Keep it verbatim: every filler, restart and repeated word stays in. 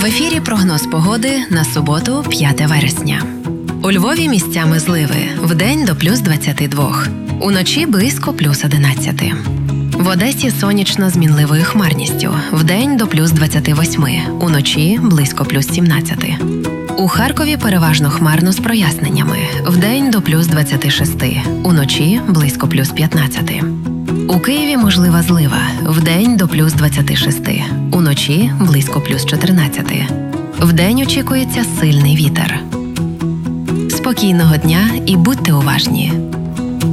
В ефірі прогноз погоди на суботу, п'яте вересня. У Львові місцями зливи, вдень до плюс двадцяти двох, уночі близько плюс одинадцяти. В Одесі сонячно з мінливою хмарністю, вдень до плюс двадцяти восьми, уночі близько плюс сімнадцяти. У Харкові переважно хмарно з проясненнями, вдень до плюс двадцяти шести, уночі близько плюс п'ятнадцяти. У Києві можлива злива, вдень до плюс двадцяти шести, уночі близько плюс чотирнадцяти. Вдень очікується сильний вітер. Спокійного дня і будьте уважні!